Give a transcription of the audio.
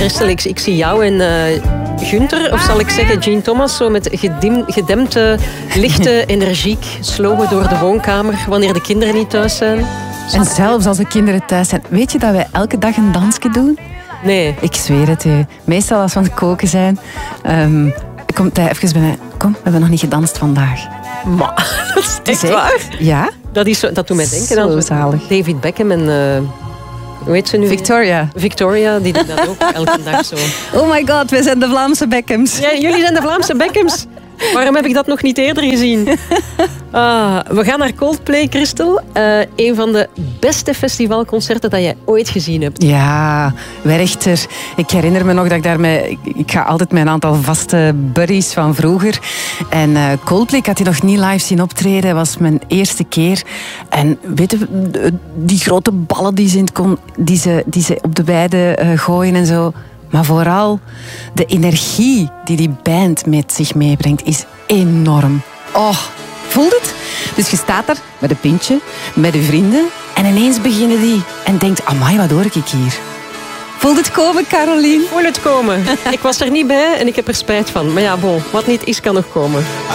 Christel, ik zie jou en Gunther, of zal ik zeggen Jean Thomas, zo met gedempte, lichte, energiek slogen door de woonkamer wanneer de kinderen niet thuis zijn. En zelfs als de kinderen thuis zijn. Weet je dat wij elke dag een dansje doen? Nee. Ik zweer het u. Meestal als we aan het koken zijn, komt hij even bij mij. Kom, we hebben nog niet gedanst vandaag. Maar, dat is echt waar? Ja. Dat doet mij denken aan zalig. David Beckham en... hoe heet ze nu? Victoria. Victoria, die doet dat ook elke dag zo. Oh my god, wij zijn de Vlaamse Beckhams. Ja, jullie zijn de Vlaamse Beckhams. Waarom heb ik dat nog niet eerder gezien? We gaan naar Coldplay, Christel. Een van de beste festivalconcerten dat jij ooit gezien hebt. Ja, Werchter. Ik herinner me nog dat ik daarmee... Ik ga altijd met een aantal vaste buddies van vroeger. En Coldplay, ik had die nog niet live zien optreden. Dat was mijn eerste keer. En weet je, die grote ballen die ze op de weide gooien en zo... Maar vooral de energie die band met zich meebrengt is enorm. Oh, voelt het? Dus je staat daar met een pintje, met je vrienden en ineens beginnen die en denkt, amai, wat hoor ik hier? Voelt het komen, Caroline? Voel het komen. Ik was er niet bij en ik heb er spijt van. Maar ja, bon, wat niet is, kan nog komen.